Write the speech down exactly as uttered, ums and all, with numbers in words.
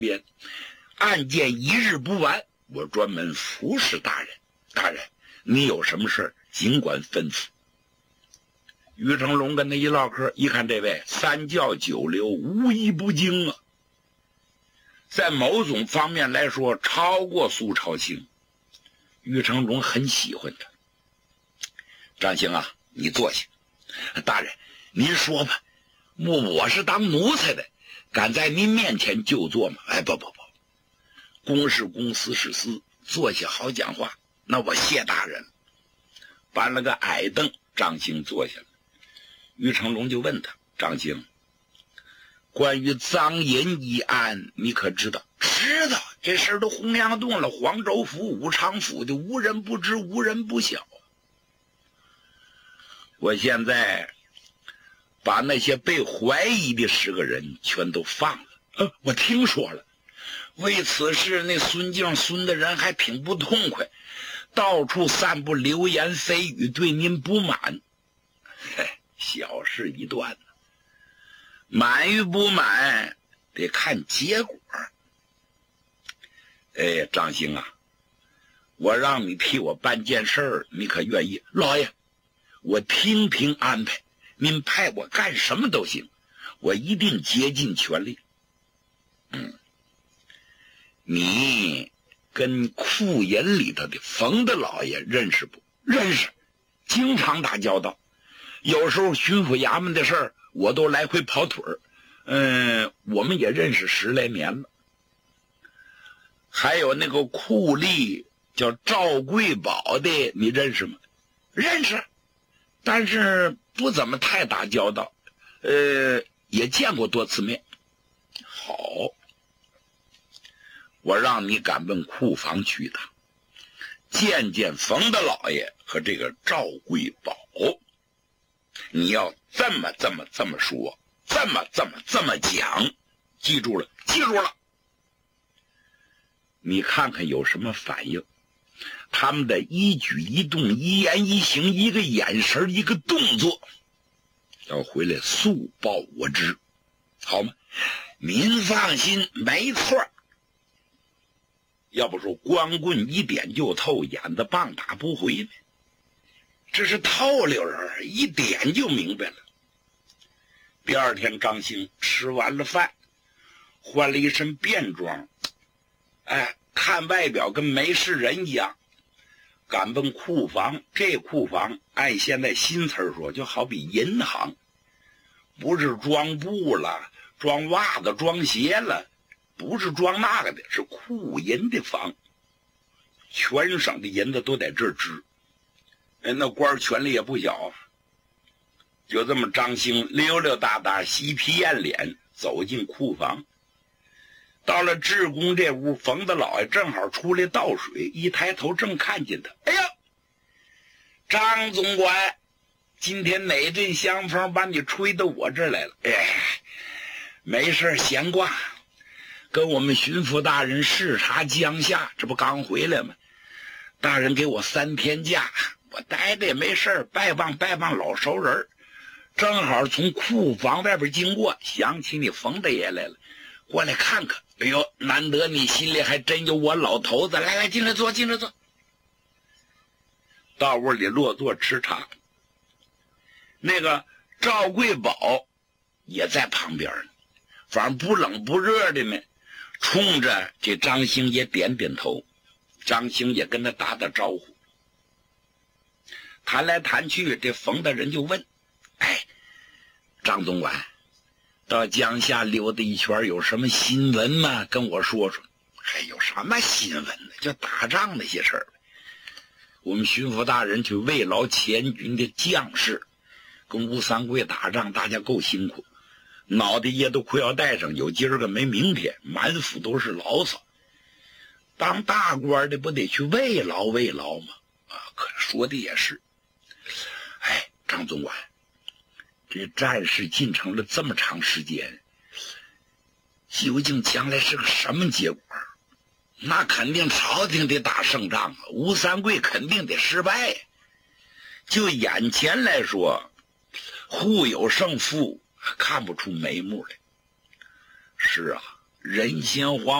边，案件一日不完，我专门服侍大人。大人，你有什么事尽管吩咐。于成龙跟他一唠嗑，一看这位三教九流，无一不精啊，在某种方面来说超过苏朝清。于成龙很喜欢他。张兴啊，你坐下。大人，您说吧，我是当奴才的，敢在您面前就坐吗？哎，不不不，公是公，私是私，坐下好讲话。那我谢大人。搬了个矮凳，张兴坐下了。于成龙就问他：张兴，关于赃银一案，你可知道？知道，这事儿都洪阳洞了，黄州府、武昌府的，无人不知，无人不晓。我现在把那些被怀疑的十个人全都放了。呃，我听说了，为此事那孙敬孙的人还挺不痛快，到处散布流言蜚语，对您不满。嘿，小事一段，满与不满得看结果。哎，张兴啊，我让你替我办件事儿，你可愿意？老爷，我听凭安排，您派我干什么都行，我一定竭尽全力。嗯，你跟库银里头的冯大老爷认识不？认识，经常打交道。有时候巡抚衙门的事儿，我都来回跑腿儿。嗯，我们也认识十来年了。还有那个库吏叫赵贵宝的，你认识吗？认识，但是不怎么太打交道。呃，也见过多次面。好，我让你赶奔库房去的，见见冯大老爷和这个赵贵宝。你要这么这么这么说，这么这么这么讲，记住了，记住了。你看看有什么反应？他们的一举一动、一言一行、一个眼神、一个动作，要回来速报我知，好吗？您放心，没错。要不说光棍一点就透，眼子棒打不回呢，这是透溜人，一点就明白了。第二天，张兴吃完了饭，换了一身便装，哎，看外表跟没事人一样，赶奔库房。这库房按现在新词儿说，就好比银行，不是装布了、装袜子、装鞋了，不是装那个的，是库银的房。全省的银子都在这儿支。哎，那官权力也不小。就这么，张兴溜溜达达、嬉皮艳脸走进库房。到了志公这屋，冯大老爷正好出来倒水，一抬头正看见他。哎呀，张总管，今天哪阵香风把你吹到我这儿来了？哎，没事闲逛，跟我们巡抚大人视察江夏，这不刚回来吗？大人给我三天假，我待着也没事，拜望拜望老熟人。正好从库房外边经过，想起你冯大爷来了，过来看看。哎呦，难得你心里还真有我老头子，来来，进来坐，进来坐。到屋里落座吃茶。那个赵贵宝也在旁边呢，反正不冷不热的呢，冲着这张兴也点点头。张兴也跟他打打招呼。谈来谈去，这冯大人就问：哎，张总管，到江夏溜达一圈，有什么新闻吗？跟我说说。还有什么新闻呢？就打仗那些事儿。我们巡抚大人去慰劳前军的将士，跟吴三桂打仗，大家够辛苦，脑袋也都快要戴上，有今儿个没明天，满腹都是牢骚。当大官的不得去慰劳慰劳吗？啊，可说的也是。哎，张总管，这战事进程了这么长时间，究竟将来是个什么结果？那肯定朝廷得打胜仗啊，吴三桂肯定得失败。就眼前来说，互有胜负，看不出眉目来。是啊， 人心惶